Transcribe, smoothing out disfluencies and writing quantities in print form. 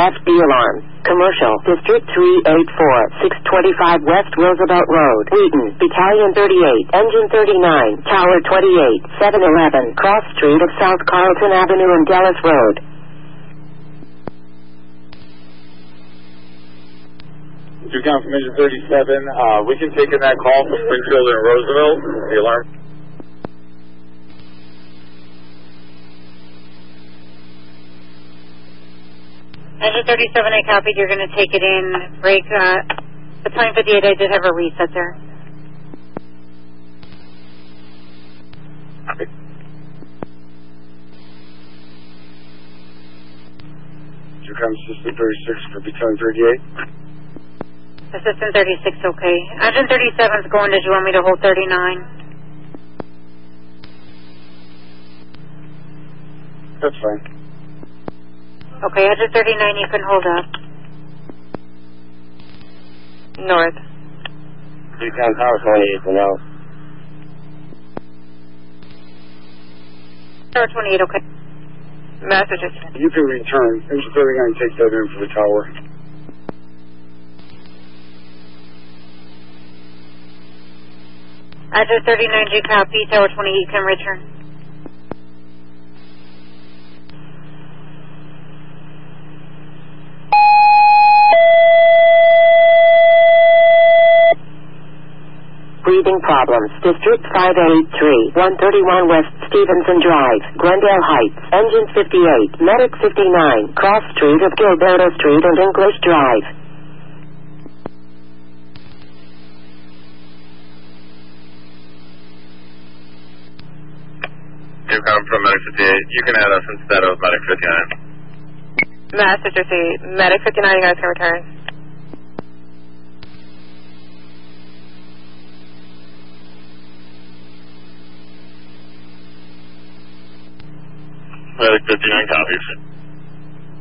FD alarm. Commercial, District 384, 625 West Roosevelt Road, Wheaton, Battalion 38, Engine 39, Tower 28, 711, Cross Street of South Carlton Avenue and Dallas Road. Ducom from Engine 37, we can take in that call from Springfield and Roosevelt. The alarm. Engine 37, I copied. You're going to take it in. Break, the Battalion 58, I did have a reset there. Okay. Ducom Assistant 36 for Battalion 38. Assistant 36, okay. Engine 37 is going. Did you want me to hold 39? That's fine. Okay, Engine 39, you can hold up. North. Ducom Tower 28 for now. Tower 28, okay. Massachusetts. You can return. Engine 39 takes that in for the tower. Engine 39, G copy. Tower 28, you can return. Breathing problems. District 583, 131 West Stevenson Drive, Glendale Heights, Engine 58, Medic 59, Cross Street of Gilberto Street and English Drive. Ducom from Medic 58, you can add us instead of Medic 59. Massachusetts, Medic 59, you guys can return. Medic 59 copies.